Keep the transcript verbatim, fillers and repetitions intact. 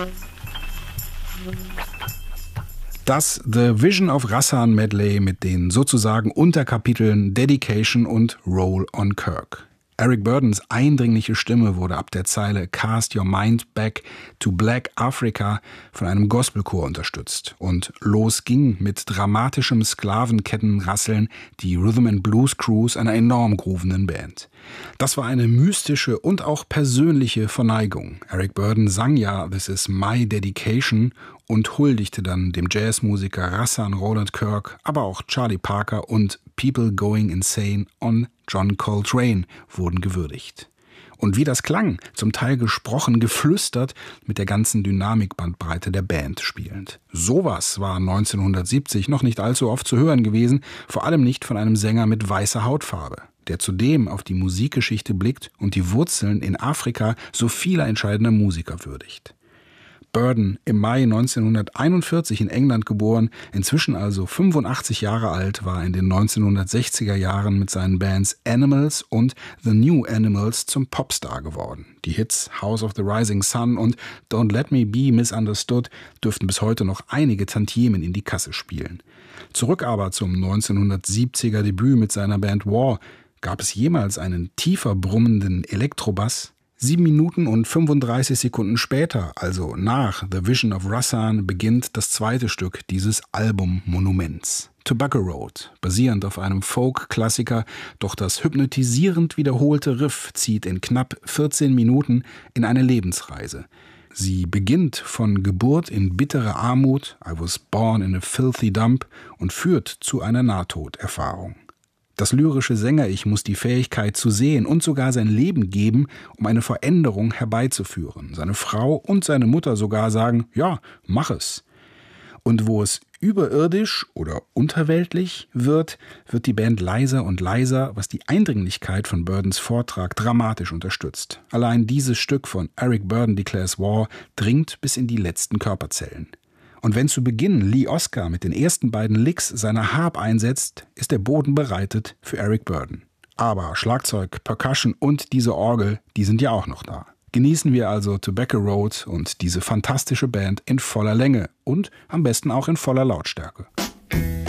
Das The Vision of Rassan Medley mit den sozusagen Unterkapiteln Dedication und Roll on Kirk. Eric Burdons eindringliche Stimme wurde ab der Zeile Cast Your Mind Back to Black Africa von einem Gospelchor unterstützt. Und los ging mit dramatischem Sklavenkettenrasseln die Rhythm and Blues Crews einer enorm groovenden Band. Das war eine mystische und auch persönliche Verneigung. Eric Burdon sang ja This is my dedication und huldigte dann dem Jazzmusiker Rassan Roland Kirk, aber auch Charlie Parker und People Going Insane on John Coltrane wurden gewürdigt. Und wie das klang, zum Teil gesprochen, geflüstert, mit der ganzen Dynamikbandbreite der Band spielend. Sowas war neunzehnhundertsiebzig noch nicht allzu oft zu hören gewesen, vor allem nicht von einem Sänger mit weißer Hautfarbe, der zudem auf die Musikgeschichte blickt und die Wurzeln in Afrika so vieler entscheidender Musiker würdigt. Burdon, im Mai neunzehnhunderteinundvierzig in England geboren, inzwischen also fünfundachtzig Jahre alt, war in den neunzehnhundertsechziger Jahren mit seinen Bands Animals und The New Animals zum Popstar geworden. Die Hits House of the Rising Sun und Don't Let Me Be Misunderstood dürften bis heute noch einige Tantiemen in die Kasse spielen. Zurück aber zum neunzehnhundertsiebziger Debüt mit seiner Band War. Gab es jemals einen tiefer brummenden Elektrobass? Sieben Minuten und fünfunddreißig Sekunden später, also nach The Vision of Rassan, beginnt das zweite Stück dieses Album-Monuments. Tobacco Road, basierend auf einem Folk-Klassiker, doch das hypnotisierend wiederholte Riff zieht in knapp vierzehn Minuten in eine Lebensreise. Sie beginnt von Geburt in bittere Armut, I was born in a filthy dump, und führt zu einer Nahtoderfahrung. Das lyrische Sänger-Ich muss die Fähigkeit zu sehen und sogar sein Leben geben, um eine Veränderung herbeizuführen. Seine Frau und seine Mutter sogar sagen, ja, mach es. Und wo es überirdisch oder unterweltlich wird, wird die Band leiser und leiser, was die Eindringlichkeit von Burdons Vortrag dramatisch unterstützt. Allein dieses Stück von Eric Burdon Declares War dringt bis in die letzten Körperzellen. Und wenn zu Beginn Lee Oskar mit den ersten beiden Licks seiner Harp einsetzt, ist der Boden bereitet für Eric Burdon. Aber Schlagzeug, Percussion und diese Orgel, die sind ja auch noch da. Genießen wir also Tobacco Road und diese fantastische Band in voller Länge und am besten auch in voller Lautstärke.